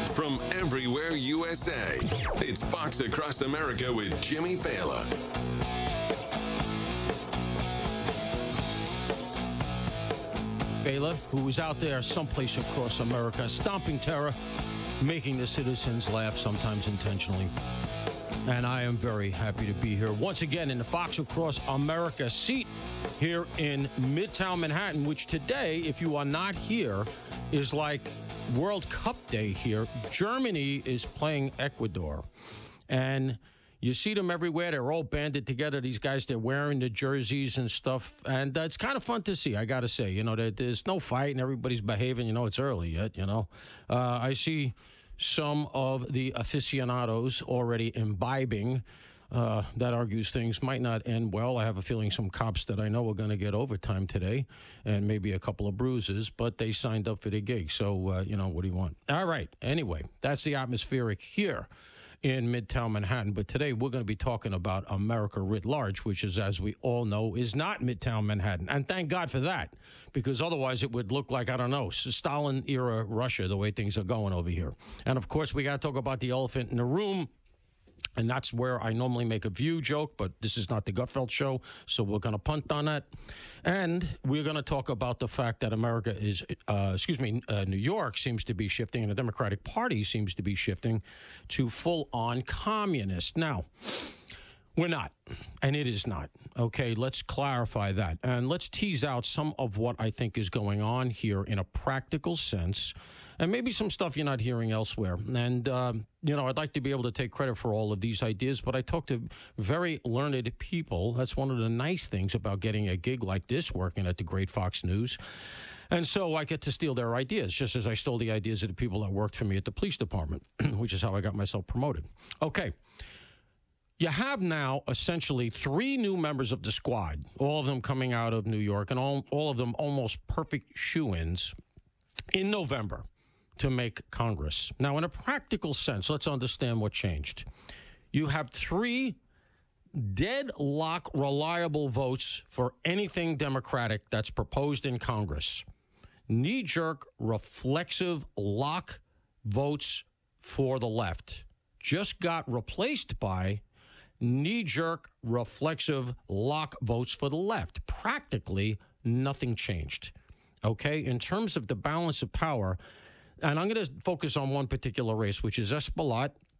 from everywhere USA. It's Fox Across America with Jimmy Fallon. Fela, who was out there someplace across America, stomping terror, making the citizens laugh, sometimes intentionally. And I am very happy to be here once again in the Fox Across America seat here in Midtown Manhattan, which today, if you are not here, is like World Cup Day here. Germany is playing Ecuador. And you see them everywhere. They're all banded together. These guys, they're wearing the jerseys and stuff. And it's kind of fun to see, I got to say. You know, there's no fight and everybody's behaving. You know, it's early yet, you know. I see some of the aficionados already imbibing. That argues things might not end well. I have a feeling some cops that I know are going to get overtime today and maybe a couple of bruises, but they signed up for the gig. So, you know, what do you want? All right. Anyway, that's the atmospheric here in Midtown Manhattan. But today we're going to be talking about America writ large, which is, as we all know, is not Midtown Manhattan. And thank God for that, because otherwise it would look like, I don't know, Stalin-era Russia, the way things are going over here. And, of course, we got to talk about the elephant in the room. And that's where I normally make a View joke, but this is not the Gutfeld show, so we're going to punt on that. And we're going to talk about the fact that America is, New York seems to be shifting, and the Democratic Party seems to be shifting to full-on communist. Now, we're not, and it is not. Okay, let's clarify that. And let's tease out some of what I think is going on here in a practical sense, and maybe some stuff you're not hearing elsewhere. And, you know, I'd like to be able to take credit for all of these ideas, but I talk to very learned people. That's one of the nice things about getting a gig like this, working at the great Fox News. And so I get to steal their ideas, just as I stole the ideas of the people that worked for me at the police department, which is how I got myself promoted. Okay. You have now essentially 3 new members of the squad, all of them coming out of New York, and all of them almost perfect shoo-ins in November to make Congress. Now, in a practical sense, let's understand what changed. You have 3 deadlock reliable votes for anything Democratic that's proposed in Congress. Knee-jerk, reflexive lock votes for the left just got replaced by knee-jerk, reflexive lock votes for the left. Practically, nothing changed. Okay? In terms of the balance of power, and I'm going to focus on one particular race, which is Espaillat